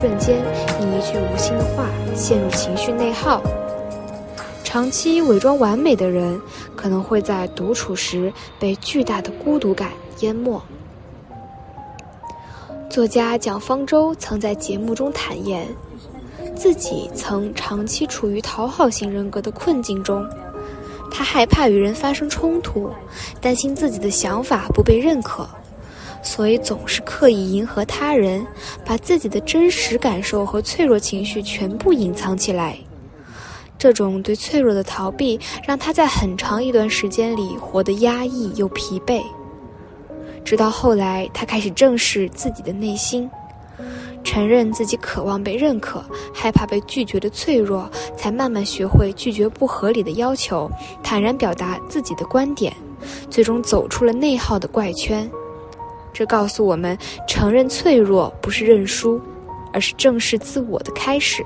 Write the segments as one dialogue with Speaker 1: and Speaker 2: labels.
Speaker 1: 瞬间因一句无心的话陷入情绪内耗。长期伪装完美的人可能会在独处时被巨大的孤独感淹没。作家蒋方舟曾在节目中坦言，自己曾长期处于讨好型人格的困境中，他害怕与人发生冲突，担心自己的想法不被认可，所以总是刻意迎合他人，把自己的真实感受和脆弱情绪全部隐藏起来。这种对脆弱的逃避，让他在很长一段时间里活得压抑又疲惫。直到后来，他开始正视自己的内心，承认自己渴望被认可，害怕被拒绝的脆弱，才慢慢学会拒绝不合理的要求，坦然表达自己的观点，最终走出了内耗的怪圈。这告诉我们，承认脆弱不是认输，而是正视自我的开始。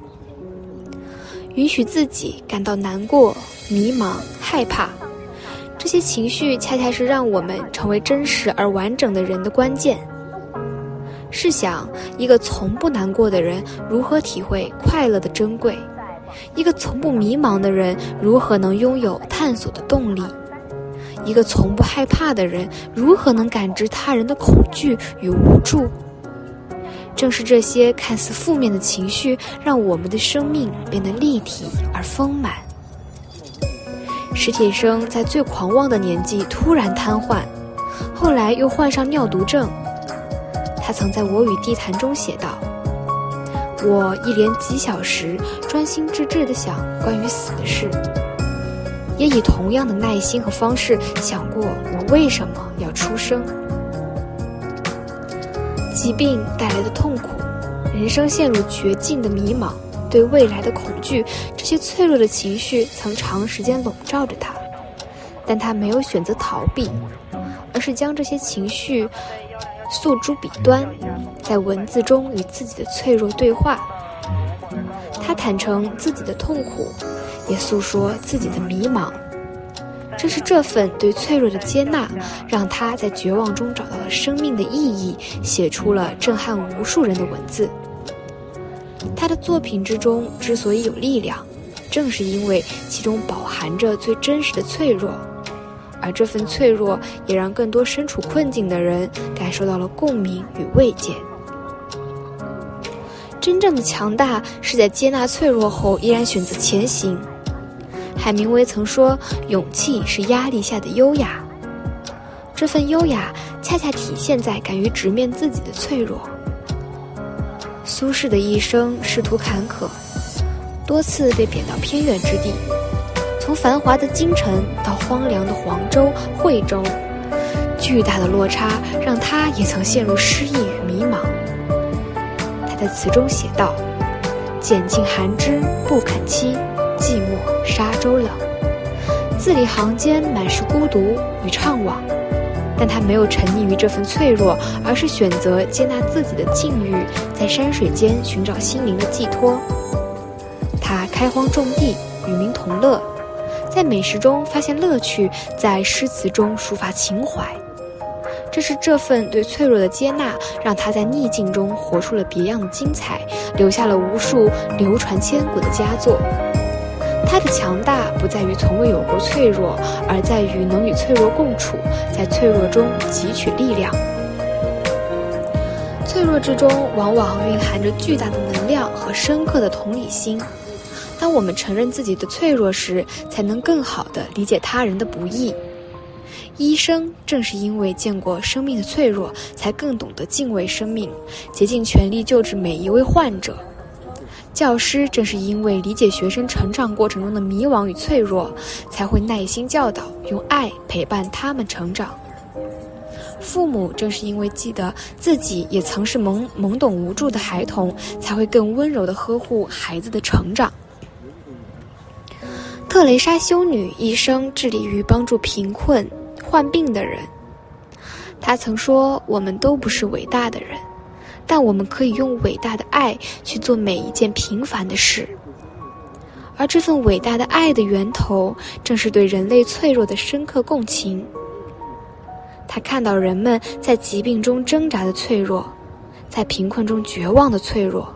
Speaker 1: 允许自己感到难过、迷茫、害怕，这些情绪恰恰是让我们成为真实而完整的人的关键。试想，一个从不难过的人如何体会快乐的珍贵？一个从不迷茫的人如何能拥有探索的动力？一个从不害怕的人如何能感知他人的恐惧与无助？正是这些看似负面的情绪，让我们的生命变得立体而丰满。史铁生在最狂妄的年纪突然瘫痪，后来又患上尿毒症。他曾在《我与地坛》中写道：我一连几小时专心致志地想关于死的事，也以同样的耐心和方式想过我为什么要出生。疾病带来的痛苦，人生陷入绝境的迷茫，对未来的恐惧，这些脆弱的情绪曾长时间笼罩着他，但他没有选择逃避，而是将这些情绪诉诸笔端，在文字中与自己的脆弱对话。他坦诚自己的痛苦，也诉说自己的迷茫。正是这份对脆弱的接纳，让他在绝望中找到了生命的意义，写出了震撼无数人的文字。他的作品之中之所以有力量，正是因为其中饱含着最真实的脆弱，而这份脆弱也让更多身处困境的人感受到了共鸣与慰藉。真正的强大是在接纳脆弱后依然选择前行。海明威曾说，勇气是压力下的优雅。这份优雅恰恰体现在敢于直面自己的脆弱。苏轼的一生仕途坎坷，多次被贬到偏远之地，从繁华的京城到荒凉的黄州、惠州，巨大的落差让他也曾陷入失意与迷茫。他在词中写道：拣尽寒枝不肯栖，寂寞沙洲冷。字里行间满是孤独与怅惘，但他没有沉溺于这份脆弱，而是选择接纳自己的境遇，在山水间寻找心灵的寄托。他开荒种地，与民同乐，在美食中发现乐趣，在诗词中抒发情怀。这是这份对脆弱的接纳，让他在逆境中活出了别样的精彩，留下了无数流传千古的佳作。他的强大不在于从未有过脆弱，而在于能与脆弱共处，在脆弱中汲取力量。脆弱之中往往蕴含着巨大的能量和深刻的同理心。当我们承认自己的脆弱时，才能更好地理解他人的不易。医生正是因为见过生命的脆弱，才更懂得敬畏生命，竭尽全力救治每一位患者。教师正是因为理解学生成长过程中的迷惘与脆弱，才会耐心教导，用爱陪伴他们成长。父母正是因为记得自己也曾是懵懂无助的孩童，才会更温柔地呵护孩子的成长。特蕾莎修女一生致力于帮助贫困、患病的人。她曾说，我们都不是伟大的人，但我们可以用伟大的爱去做每一件平凡的事。而这份伟大的爱的源头，正是对人类脆弱的深刻共情。他看到人们在疾病中挣扎的脆弱， 在贫困中绝望的脆弱。